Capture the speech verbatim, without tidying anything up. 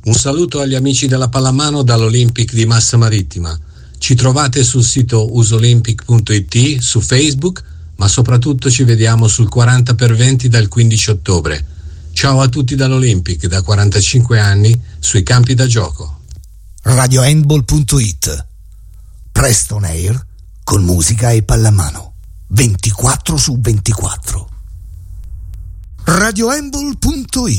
Un saluto agli amici della pallamano dall'Olympic di Massa Marittima. Ci trovate sul sito usolympic punto it, su Facebook, ma soprattutto ci vediamo sul quaranta per venti dal quindici ottobre. Ciao a tutti dall'Olympic, da quarantacinque anni, sui campi da gioco. radio handball punto it. Presto on air, con musica e pallamano. ventiquattro su ventiquattro. radio handball punto it